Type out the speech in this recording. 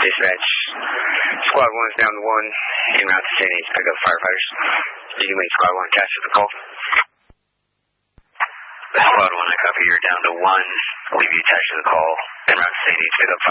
Dispatch. Squad 1 is down to 1. En route to St. A's. Pick up firefighters. You can make Squad 1 attached to the call. Squad 1, I copy. You're down to 1. Leave you attached to the call. En route to St. A's. Pick up